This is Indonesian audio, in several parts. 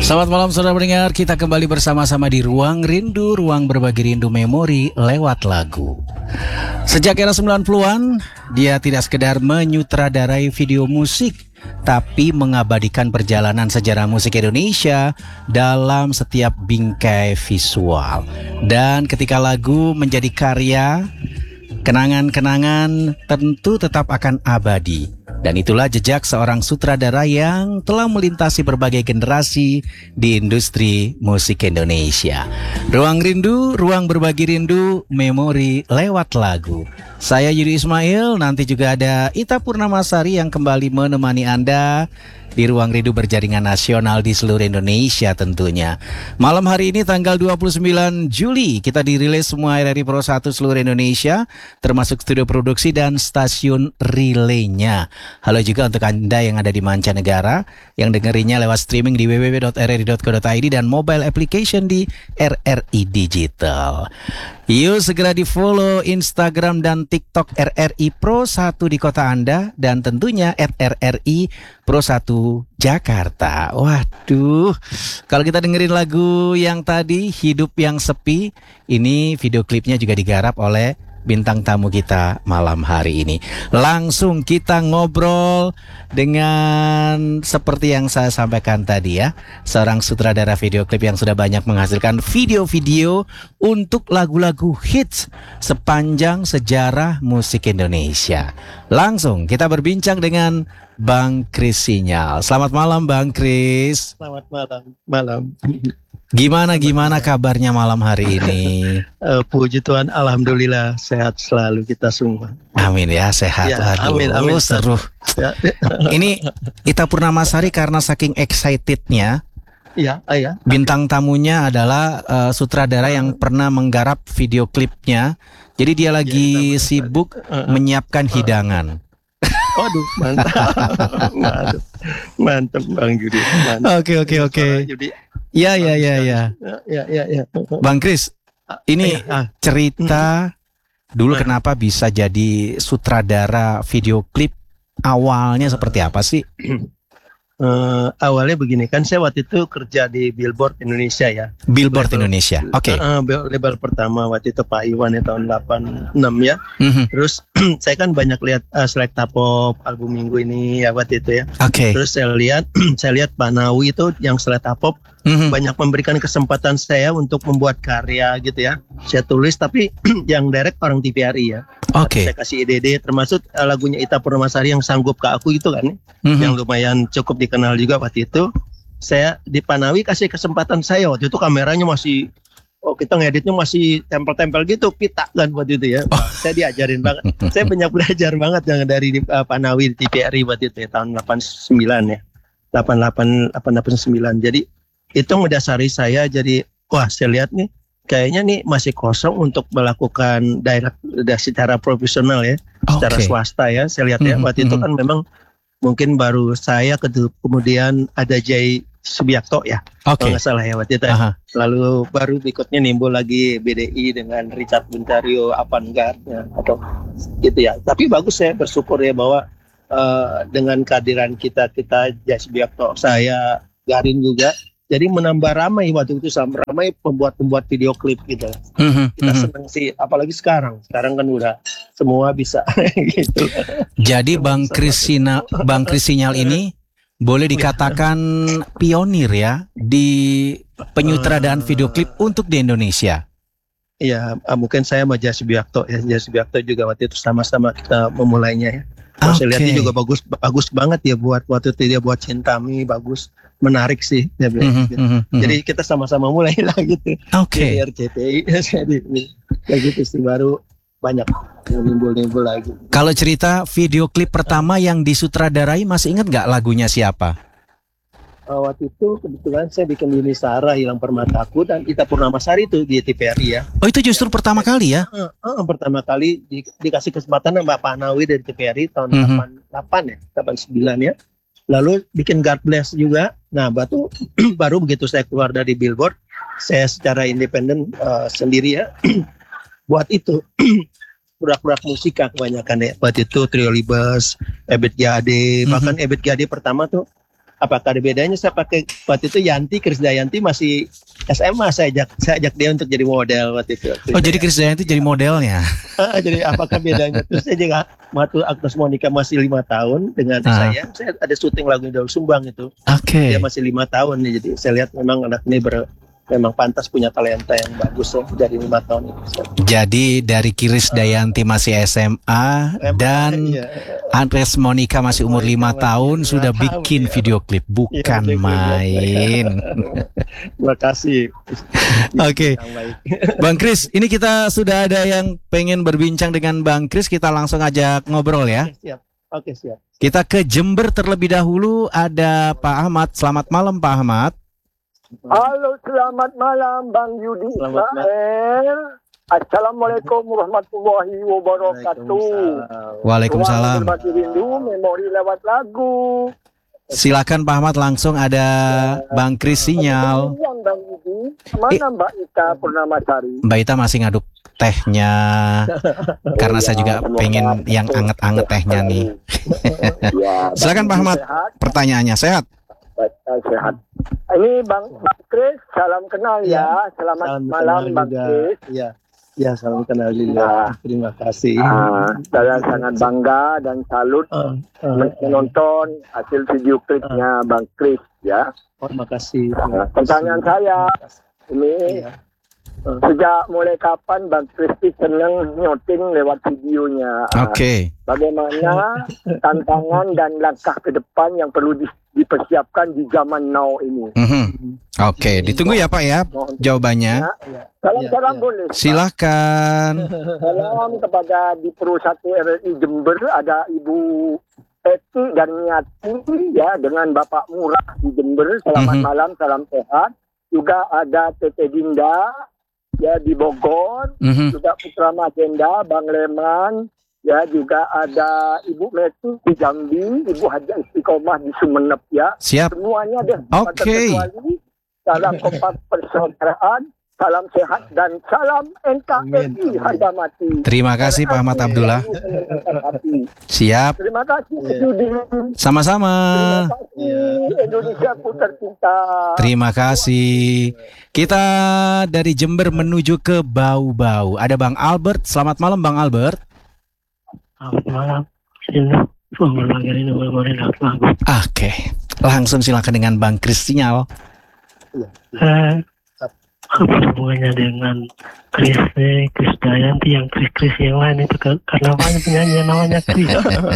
Selamat malam saudara pendengar, kita kembali bersama-sama di Ruang Rindu, ruang berbagi rindu memori lewat lagu. Sejak era 90-an, dia tidak sekedar menyutradarai video musik, tapi mengabadikan perjalanan sejarah musik Indonesia dalam setiap bingkai visual. Dan ketika lagu menjadi karya, kenangan-kenangan tentu tetap akan abadi. Dan itulah jejak seorang sutradara yang telah melintasi berbagai generasi di industri musik Indonesia. Ruang Rindu, ruang berbagi rindu, memori lewat lagu. Saya Yudi Ismail, nanti juga ada Ita Purnamasari yang kembali menemani Anda di Ruang Rindu berjaringan nasional di seluruh Indonesia tentunya. Malam hari ini tanggal 29 Juli kita dirilis semua RRI Pro 1 seluruh Indonesia, termasuk studio produksi dan stasiun relaynya. Halo juga untuk Anda yang ada di mancanegara, yang dengerinya lewat streaming di www.rri.co.id dan mobile application di RRI Digital. Yuk segera di follow Instagram dan TikTok RRI Pro 1 di kota Anda, dan tentunya @RRI Pro 1 Jakarta. Waduh, kalau kita dengerin lagu yang tadi, Hidup Yang Sepi, ini video klipnya juga digarap oleh bintang tamu kita malam hari ini. Langsung kita ngobrol dengan seperti yang saya sampaikan tadi ya, seorang sutradara video klip yang sudah banyak menghasilkan video-video untuk lagu-lagu hits sepanjang sejarah musik Indonesia. Langsung kita berbincang dengan Bang Kris Sinyal. Selamat malam Bang Kris. Selamat malam. Gimana kabarnya malam hari ini? Puji Tuhan, alhamdulillah sehat selalu kita semua. Amin ya, sehat. Ya, amin. Seru. Ya. Ini Ita Purnamasari karena saking excitednya. Ya. Bintang tamunya adalah sutradara yang pernah menggarap video klipnya. Jadi dia lagi sibuk menyiapkan hidangan. Waduh, mantap Bang Yudi. Oke. Ya. Ya. Bang Kris, ini cerita dulu kenapa bisa jadi sutradara video klip, awalnya seperti apa sih? Awalnya begini, kan saya waktu itu kerja di Billboard Indonesia ya. Billboard Indonesia, oke. Label pertama waktu itu Pak Iwan ya, tahun 86 ya. Terus saya kan banyak lihat Selecta Pop album minggu ini ya waktu itu ya. Oke. Terus saya lihat Pak Nawi itu yang Selecta Pop banyak memberikan kesempatan saya untuk membuat karya gitu ya. Saya tulis tapi yang direct orang TVRI ya. Oke. Saya kasih ide termasuk lagunya Ita Purnamasari yang Sanggup Ke Aku itu kan, yang lumayan cukup dikenal juga waktu itu. Saya di Panawi kasih kesempatan saya waktu itu, kameranya masih kita ngeditnya masih tempel-tempel gitu, pita kan waktu itu ya. Saya diajarin banget. Saya banyak belajar banget yang dari Panawi di TVRI waktu itu ya, tahun 89 ya. 88 89. Jadi itu mendasari saya jadi saya lihat nih kayaknya nih masih kosong untuk melakukan direct secara profesional ya, secara swasta ya. Saya lihat ya waktu itu kan memang mungkin baru saya kemudian ada Jay Subiakto ya, kalau nggak salah ya waktu itu. Lalu baru berikutnya nimbul lagi BDI dengan Richard Buntario, Avantgarde ya, atau gitu ya. Tapi bagus, saya bersyukur ya bahwa dengan kehadiran kita Jay Subiakto, saya Garin juga, jadi menambah ramai waktu itu, ramai pembuat video klip gitu. Kita senang sih, apalagi sekarang kan udah semua bisa gitu. Jadi Bang Kris Sinyal ini boleh dikatakan pionir ya di penyutradaraan video klip untuk di Indonesia. Iya, mungkin saya sama Jay Subiakto ya. Jay Subiakto juga waktu itu sama-sama kita memulainya ya. Saya lihatnya juga bagus banget ya, buat waktu itu dia buat Cintami, bagus, menarik sih dia bilang. Jadi kita sama-sama mulai lah gitu. Di RCTI kayak gitu sih, baru banyak yang nimbul lagi. Kalau cerita video klip pertama yang disutradarai, masih ingat nggak lagunya siapa? Waktu itu kebetulan saya bikin Yuni Sarah, Hilang Permataku, dan Ita Purnamasari itu di TVRI ya. Oh, itu justru pertama kali ya? Pertama kali dikasih kesempatan sama Pak Nawi dari TVRI tahun 88 ya, 89 ya. Lalu bikin God Bless juga. Nah, baru begitu saya keluar dari Billboard, saya secara independen sendiri ya buat itu. Produk-produk musika kebanyakan ya. Waktu itu Trio Libes, Ebit G.Ade, bahkan Ebit G.Ade pertama tuh apakah ada bedanya? Saya pakai waktu itu Yanti, Krisdayanti masih SMA, saya ajak dia untuk jadi model waktu itu. Oh, jadi Krisdayanti jadi modelnya. Jadi apakah bedanya? Terus saya juga waktu Agnes Monica masih 5 tahun dengan saya ada syuting lagu Daul Sumbang itu. Oke. Dia masih 5 tahun nih, jadi saya lihat memang anak ini memang pantas punya talenta yang bagus ya dari 5 tahun ini. Jadi dari Krisdayanti masih SMA dan Agnes Monica masih umur 5 tahun sudah bikin video klip, bukan main. Terima kasih. Oke. Bang Kris, ini kita sudah ada yang pengen berbincang dengan Bang Kris, kita langsung ajak ngobrol ya. Siap. Oke, siap. Kita ke Jember terlebih dahulu, ada Pak Ahmad. Selamat malam Pak Ahmad. Halo, selamat malam Bang Yudi Ismail. Assalamualaikum warahmatullahi wabarakatuh. Waalaikumsalam. Berbagi rindu, memori lewat lagu. Silakan Pak Ahmad, langsung ada Bang Kris sinyal. Bang Yudi, mana Mbak Ita Purnamasari? Mbak Ita masih ngaduk tehnya, karena saya juga pengen yang anget-anget tehnya nih. Silakan Pak Ahmad, pertanyaannya. Sehat? Sehat. Ini Bang Kris, salam kenal ya. Selamat malam Bang Kris. Ya, salam kenal juga. Terima kasih. Saya sangat bangga dan salut menonton hasil video klipnya Bang Kris ya. Terima kasih. Pertanyaan saya ini sejak mulai kapan Bang Kris senang nyoting lewat videonya? Oke. Bagaimana tantangan dan langkah ke depan yang perlu dipersiapkan di zaman now ini? Oke, ditunggu ya Pak ya jawabannya. Salam boleh. Silakan. Salam kepada di Pro 1 RRI Jember, ada Ibu Eti dan Nyati ya, dengan Bapak Murah di Jember. Selamat malam, salam sehat. Juga ada Tete Dinda ya di Bogor, juga Putra Magenda, Bang Leman, ya juga ada Ibu Meti di Jambi, Ibu Haja Istiqomah di Sumenep ya. Siap. Semuanya deh. Oke. Salam kompak persaudaraan, salam sehat dan salam NKRI harga mati. Terima kasih Pak Ahmad Abdullah. Siap. Terima kasih Yudi. Sama-sama. Terima kasih Indonesia ku tercinta. Terima kasih. Kita dari Jember menuju ke Bau-Bau. Ada Bang Albert. Selamat malam Bang Albert. Selamat malam. Oke. Langsung silakan dengan Bang Kris sinyal. Apa hubungannya dengan Krisdayanti yang Kris yang lain itu, karena banyak penyanyi yang namanya Kris.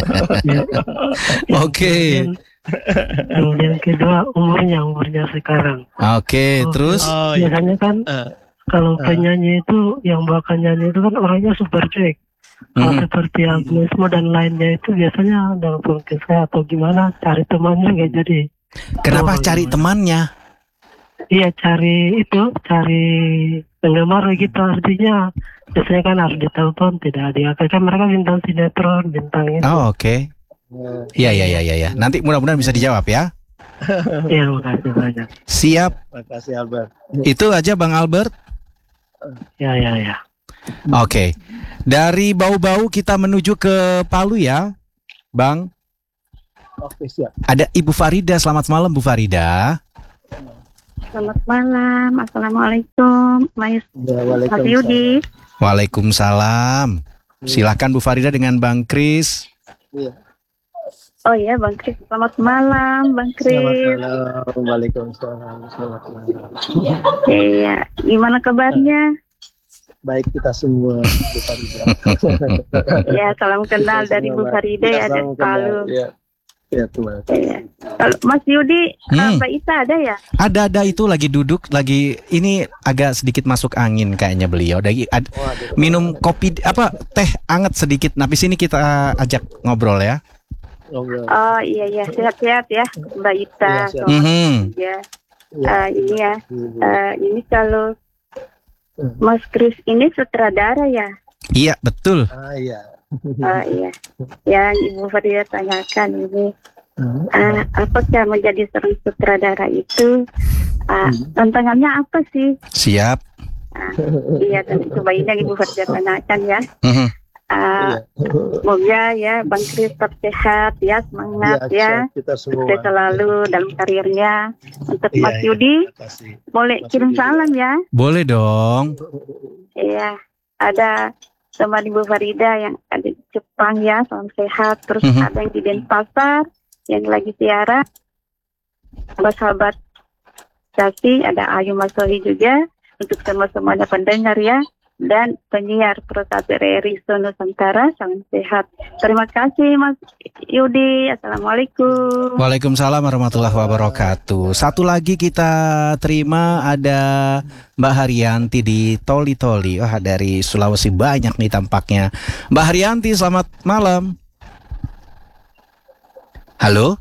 Oke. Kemudian kedua umurnya sekarang. Oke, terus biasanya kan kalau penyanyi itu yang bakal nyanyi itu kan orangnya super cuek. Kalau seperti Agnes Mo dan lainnya itu biasanya dalam saya atau gimana cari teman juga jadi. Kenapa cari temannya? Iya, cari penggemar gitu, artinya biasanya kan harus ditonton, tidak kan mereka bintang sinetron, bintang itu. Oh, oke. Iya. Nanti mudah-mudahan bisa dijawab ya. Iya, makasih banyak. Siap. Makasih Albert. Itu aja Bang Albert. Ya. Oke. Dari Bau-Bau kita menuju ke Palu ya, Bang. Oke, siap. Ada Ibu Farida. Selamat malam Bu Farida. Selamat malam, assalamualaikum, Mas Yudi. Waalaikumsalam. Silakan Bu Farida dengan Bang Kris. Oh iya, Bang Kris. Selamat malam, Bang Kris. Selamat malam, waalaikumsalam. Selamat malam. Iya, gimana kabarnya? Baik kita semua, Bu Farida. Ya, salam kenal dari Bu Farida ya, dari Palu. Ya, terima kasih. Kalau Mas Yudi, Mbak Ita ada ya? Ada itu lagi duduk, lagi ini agak sedikit masuk angin kayaknya beliau. Minum kopi teh anget sedikit. Nah, di sini kita ajak ngobrol ya. Oh iya, sehat-sehat ya Mbak Ita. Ini kalau Mas Kris ini sutradara ya? Iya, betul. Iya. Iya, yang Ibu Farida tanyakan ini, apakah menjadi seorang sutradara itu tantangannya apa sih? Siap. Iya, dan coba ini yang Ibu Farida tanyakan ya. Semoga ya Bang Kris tetap sehat ya, semangat ya. Kita semua. Sukses selalu dalam karirnya. Untuk Mas Yudi, boleh kirim salam ya? Boleh dong. Iya, ada teman Ibu Farida yang ada di Jepang ya, salam sehat. Terus ada yang di Denpasar yang lagi siaran. Sahabat Jasi, ada Ayu Masohi juga. Untuk semuanya pendengar ya. Dan penyiar Persatu RRI Nusantara, salam sehat. Terima kasih Mas Yudi. Assalamualaikum. Waalaikumsalam warahmatullahi wabarakatuh. Satu lagi kita terima ada Mbak Haryanti di Toli-Toli. Wah, dari Sulawesi banyak nih tampaknya. Mbak Haryanti, selamat malam. Halo?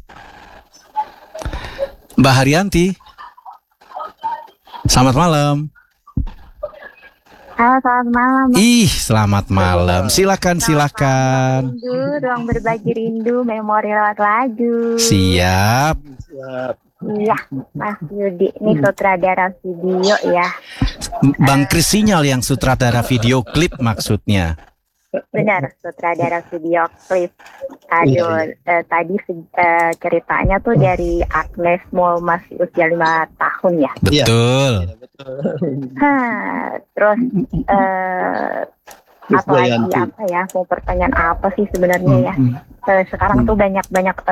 Mbak Haryanti. Selamat malam. Halo, selamat malam. Selamat malam. Silakan. Rindu, ruang berbagi rindu, memori lewat lagu. Siap. Iya, Mas Yudi, ini sutradara video ya. Bang Kris Sinyal yang sutradara video klip maksudnya. Benar, sutradara video klip. Aduh, tadi ceritanya tuh dari Agnes Mo masih usia 5 tahun ya. Betul. Terus apa ya, mau pertanyaan apa sih sebenarnya ya? Sekarang tuh banyak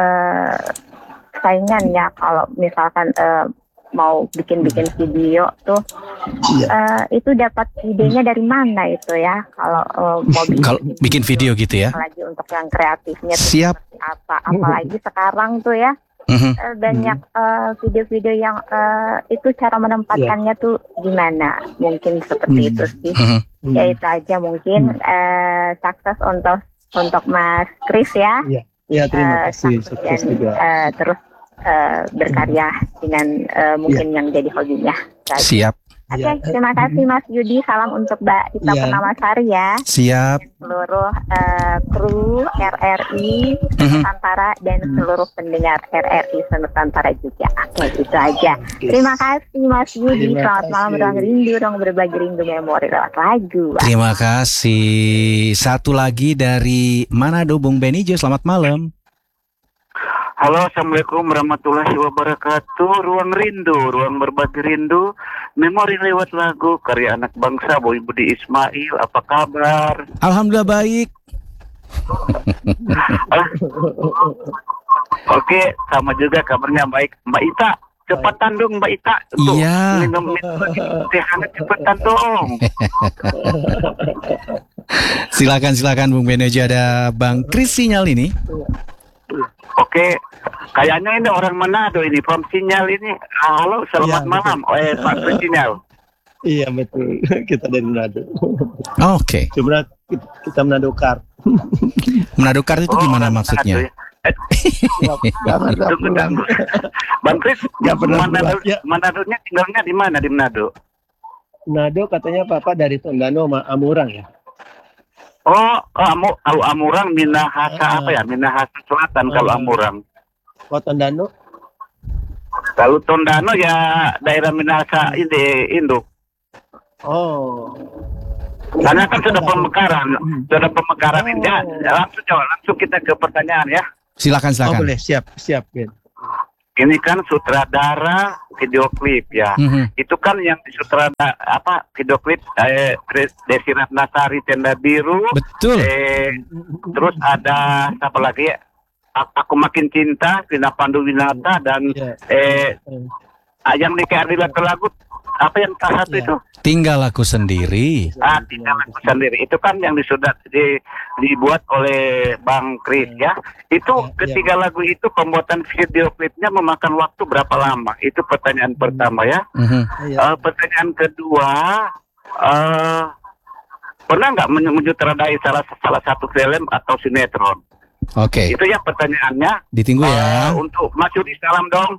saingan ya, kalau misalkan mau bikin video tuh itu dapat idenya dari mana itu ya, kalau mau bikin video gitu ya, lagi untuk yang kreatifnya tuh siap apa, apalagi sekarang tuh ya banyak video-video yang itu cara menempatkannya tuh gimana, mungkin seperti itu sih. Ya itu aja mungkin. Sukses untuk Mas Kris ya. Ya, terima kasih. Sukses juga. Terus berkarya dengan mungkin yang jadi hobinya. Siap. Oke, terima kasih Mas Yudi. Salam untuk Mbak Ita Purnamasari ya. Siap. Seluruh kru RRI Nusantara dan seluruh pendengar RRI Nusantara juga. Oke, itu aja. Terima kasih Mas Yudi. Selamat malam, ruang rindu, ruang berbagi rindu memori lewat lagu. Terima kasih. Satu lagi dari Manado, Bung Benijo. Selamat malam. Halo, assalamualaikum warahmatullahi wabarakatuh. Ruang rindu, ruang berbagi rindu, memori lewat lagu, karya anak bangsa Boy Budi Ismail. Apa kabar? Alhamdulillah baik. Oke, sama juga kabarnya baik. Mbak Ita, cepetan dong Mbak Ita. Iya. Minum teh hangat, cepetan dong. Silakan Bung Benijo, ada Bang Kris Sinyal ini. Oke, kayaknya ini orang Manado ini, from Sinyal ini. Halo, selamat malam, Pak Kris Sinyal. Iya betul, kita dari Manado. Oke. Cuma kita Manado Kart. Manado Kart itu gimana maksudnya? Tunggu. Bang Kris, Manado-nya tinggalnya di mana di Manado? Manado katanya Papa dari Tondano sama Amurang ya. Amurang Minahasa apa ya? Minahasa Selatan kalau Amurang. Tondano? Kalau Tondano ya daerah Minahasa ini induk. Karena kan sudah pemekaran ini. Langsung kita ke pertanyaan ya. Silakan. Boleh, siap. Ben. Ini kan sutradara video klip ya. Itu kan yang sutradara video klip Desi Ratnasari Tenda Biru. Betul. Terus ada apa lagi ya? Aku Makin Cinta, Vina Panduwinata dan yang Nika Ardila lagu apa yang salah satu itu? Tinggal Aku Sendiri. Tinggal Aku Sendiri. Itu kan yang dibuat oleh Bang Kris ya. Itu ketiga lagu itu pembuatan video klipnya memakan waktu berapa lama? Itu pertanyaan pertama ya. Pertanyaan kedua, pernah nggak menyutradarai salah satu film atau sinetron? Oke. Itu ya pertanyaannya. Ditunggu ya. Untuk Mas Yudi, salam dong.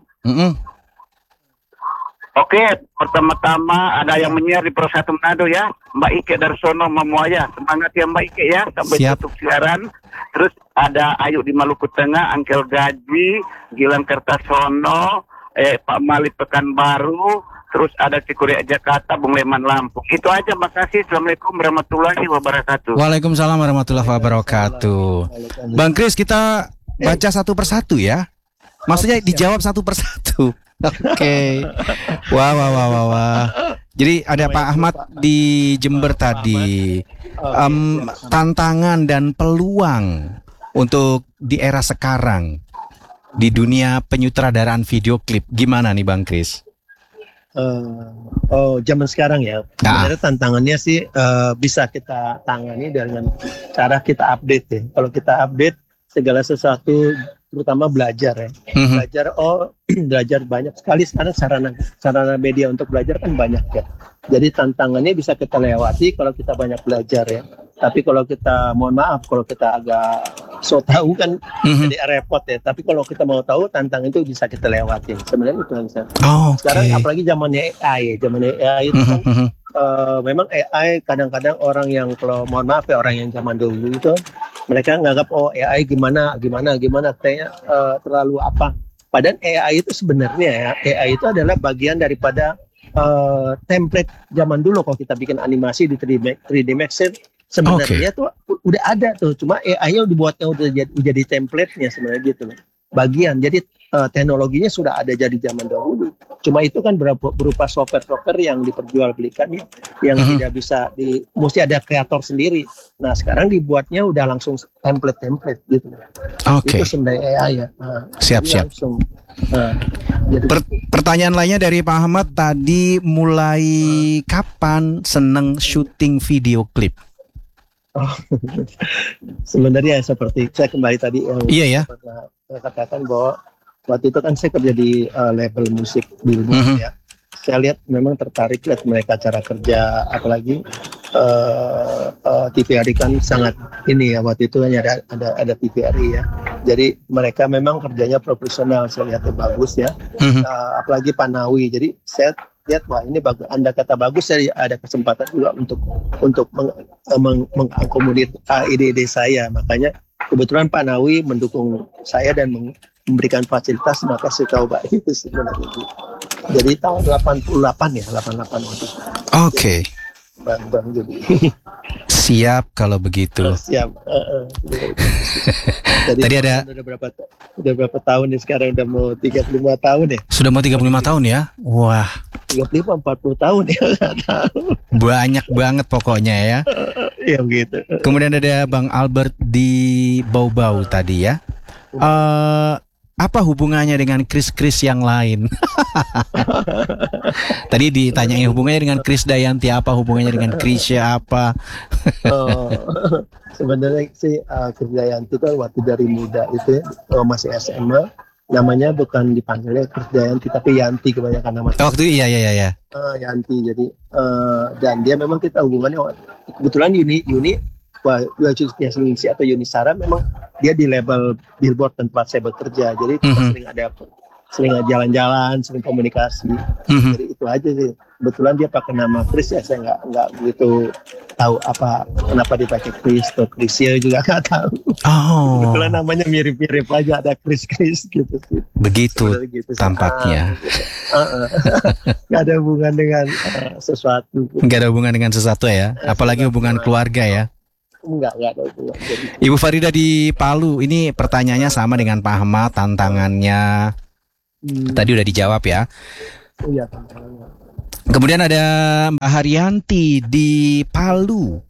Oke, pertama-tama ada yang menyiar di Persatu Manado ya, Mbak Ike Darsono Mamuaya. Semangat ya Mbak Ike ya, sampai tutup siaran. Terus ada Ayu di Maluku Tengah, Angkel Gaji, Gilang Kertasono, Pak Malik Pekanbaru, terus ada Cikuria Jakarta, Bung Leman Lampung. Itu aja, makasih. Assalamualaikum warahmatullahi wabarakatuh. Waalaikumsalam warahmatullahi wabarakatuh. Bang Kris, kita baca satu persatu ya. Maksudnya dijawab satu persatu. Oke. Wah. Jadi ada Pak Ahmad di Jember tadi. Tantangan dan peluang untuk di era sekarang di dunia penyutradaraan video klip, gimana nih Bang Kris? Zaman sekarang ya. Sebenarnya tantangannya sih bisa kita tangani dengan cara kita update ya. Kalau kita update segala sesuatu, terutama belajar ya. Belajar banyak sekali sekarang sarana media untuk belajar kan banyak ya. Jadi tantangannya bisa kita lewati kalau kita banyak belajar ya. Tapi kalau kita, mohon maaf, kalau kita agak so tahu kan jadi repot ya. Tapi kalau kita mau tahu, tantangan itu bisa kita lewatin. Sebenarnya itu yang saya. Sekarang apalagi zamannya AI itu kan memang AI kadang-kadang orang yang, kalau mohon maaf ya, orang yang zaman dulu itu mereka nganggap AI gimana kayaknya terlalu apa. Padahal AI itu sebenarnya AI itu adalah bagian daripada template zaman dulu. Kalau kita bikin animasi di 3D Max sebenarnya tuh udah ada tuh, cuma AI-nya dibuatnya udah jadi template-nya sebenarnya gitu loh. Bagian, jadi teknologinya sudah ada jadi zaman dahulu. Cuma itu kan berupa software yang diperjualbelikan ya, yang tidak bisa mesti ada kreator sendiri. Nah sekarang dibuatnya udah langsung template gitu. Itu sebenarnya AI ya. Siap. Jadi Pertanyaan lainnya dari Pak Ahmad tadi, mulai kapan seneng syuting video klip? Sebenarnya seperti saya kembali tadi yang pernah katakan bahwa waktu itu kan saya kerja di label musik Billboard ya. Saya lihat memang tertarik lihat mereka cara kerja, apalagi TVRI kan sangat ini ya, waktu itu hanya ada TVRI ya. Jadi mereka memang kerjanya profesional, saya lihatnya bagus ya. Apalagi Panawi. Jadi saya lihat wah ini bagus. Anda kata bagus, saya ada kesempatan juga untuk mengakomodir ide-ide saya. Makanya kebetulan Pak Nawi mendukung saya dan memberikan fasilitas, maka saya coba itu sebenarnya. Jadi tahun 88 ya, 88 waktu. Oke. Bang jadi. Siap kalau begitu. Siap. Jadi tadi ada udah berapa tahun nih sekarang, udah mau 35 tahun ya. Sudah mau 35 tahun ya. Wah. 35 40 tahun ya. Banyak banget pokoknya ya. Iya begitu. Kemudian ada Bang Albert di Bau-Bau tadi ya. Apa hubungannya dengan Kris yang lain? Tadi ditanyain hubungannya dengan Kris Dayanti, apa hubungannya dengan Krisya apa? Sebenarnya sih Kris Dayanti kan waktu dari muda itu masih SMA, namanya bukan dipanggilnya Kris Dayanti tapi Yanti kebanyakan nama. Waktu iya. Yanti, jadi dan dia memang kita hubungannya kebetulan Yuni atau Yunisara memang dia di label Billboard tempat saya bekerja, jadi kita sering jalan-jalan, sering komunikasi. Jadi itu aja sih. Kebetulan dia pakai nama Kris ya, saya nggak begitu tahu kenapa dia pakai Kris atau Krisya juga nggak tahu. Kebetulan namanya mirip-mirip aja, ada Kris gitu sih. Begitu gitu, tampaknya. Nggak ada hubungan dengan sesuatu. Nggak ada hubungan dengan sesuatu ya, apalagi hubungan keluarga ya. Enggak ada hubungan. Ibu Farida di Palu, ini pertanyaannya sama dengan Pak Ahmad, tantangannya tadi udah dijawab ya. Iya, tantangannya. Kemudian ada Mbak Haryanti di Palu.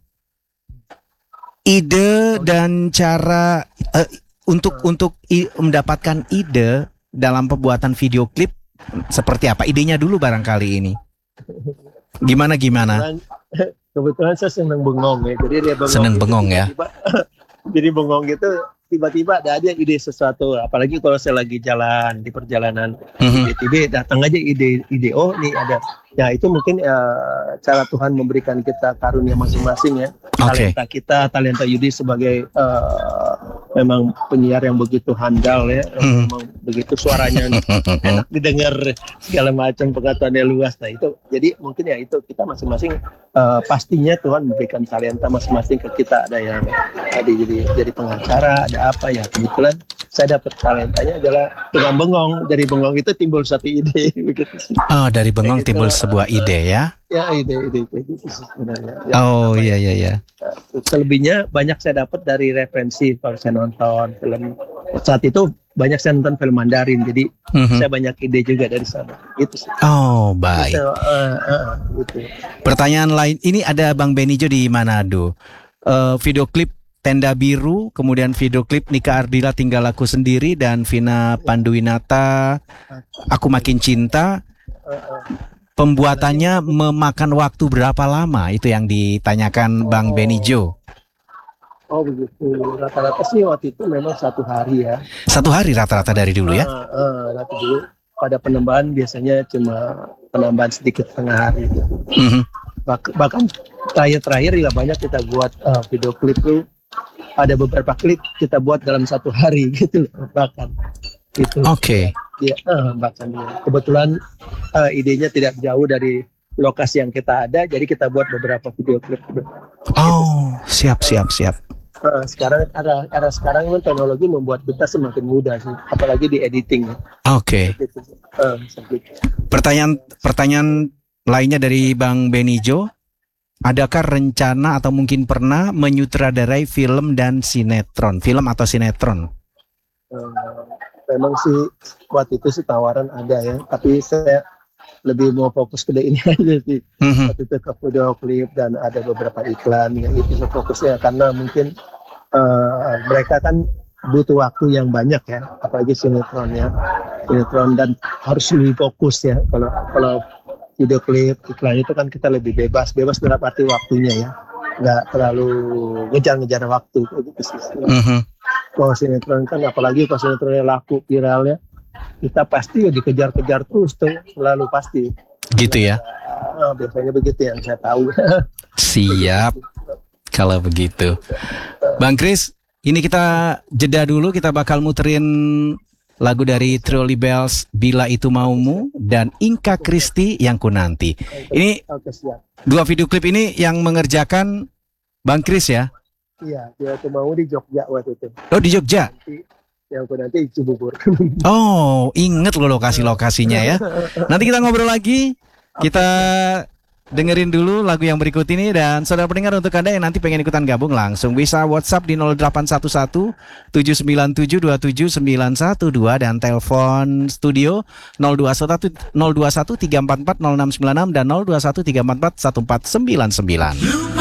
Ide dan cara untuk mendapatkan ide dalam pembuatan video klip seperti apa? Idenya dulu barangkali ini. Gimana? Kebetulan saya senang bengong ya, jadi dia bengong. Senang bengong ya. Jadi bengong gitu, tiba-tiba ada ide sesuatu. Apalagi kalau saya lagi jalan di perjalanan, tiba-tiba datang aja ide. Oh nih ada Ya itu mungkin cara Tuhan memberikan kita karunia masing-masing ya. Oke. Talenta Yudi sebagai memang penyiar yang begitu handal ya, memang begitu suaranya enak didengar, segala macam pengetahuannya luas. Nah itu, jadi mungkin ya itu kita masing-masing pastinya Tuhan memberikan talenta masing-masing ke kita. Ada yang tadi jadi pengacara, ada apa ya, kebetulan saya dapat talentanya adalah tukang bengong. Dari bengong itu timbul satu ide begitu sih. Oh, dari bengong Kayak gitu. timbul sebuah ide ya. Ya ide kayak gitu sih sebenarnya. Ya, Oh iya. Selebihnya banyak saya dapat dari referensi kalau saya nonton film. Saat itu banyak saya nonton film Mandarin, jadi saya banyak ide juga dari sana. Itu sih. Oh baik. Gitu. Gitu. Pertanyaan lain, ini ada Bang Benijo di Manado. Video klip Tenda Biru, kemudian video klip Nika Ardila Tinggal Aku Sendiri, dan Vina Panduwinata Aku Makin Cinta. Pembuatannya memakan waktu berapa lama? Itu yang ditanyakan Bang Benijo. Oh begitu. Rata-rata sih waktu itu memang 1 hari ya. 1 hari rata-rata dari dulu ya? Nanti dulu pada penambahan biasanya cuma penambahan sedikit setengah hari. Gitu. Bahkan terakhir juga banyak kita buat video klip tuh. Ada beberapa klip kita buat dalam 1 hari gitu bahkan. Gitu. Oke. Ya, bahkan kebetulan idenya tidak jauh dari lokasi yang kita ada, jadi kita buat beberapa video klip. Oh, siap. Sekarang sekarang teknologi membuat kita semakin mudah sih, apalagi di editing. Oke. Gitu. Pertanyaan lainnya dari Bang Benijo, adakah rencana atau mungkin pernah menyutradarai film dan sinetron, film atau sinetron? Memang sih waktu itu sih tawaran ada ya, tapi saya lebih mau fokus ke ini aja sih. Waktu itu ke video klip dan ada beberapa iklan ya, itu fokusnya karena mungkin mereka kan butuh waktu yang banyak ya, apalagi sinetron dan harus lebih fokus ya. Kalau video klip iklan itu kan kita lebih bebas dalam arti waktunya ya, nggak terlalu ngejar waktu gitu sih. Kalau sinetron kan apalagi kalau sinetronnya laku viral ya, kita pasti ya dikejar-kejar terus tuh, selalu pasti. Gitu ya? Biasanya begitu yang saya tahu. Siap. Kalau begitu, Bang Kris, ini kita jeda dulu, kita bakal muterin lagu dari Trio Libels, Bila Itu Maumu, dan Inka Kristi Yang Ku Nanti. Ini dua video klip ini yang mengerjakan Bang Kris ya? Iya, Bila Itu Maumu di Jogja waktu itu. Oh, di Jogja? Yang Ku Nanti di Cibubur. Oh, inget loh lokasi-lokasinya ya. Nanti kita ngobrol lagi. Kita dengerin dulu lagu yang berikut ini. Dan saudara pendengar, untuk Anda yang nanti pengen ikutan gabung, langsung bisa WhatsApp di 0811 797 27912 dan telepon studio 021 344 0696 dan 021 344 1499.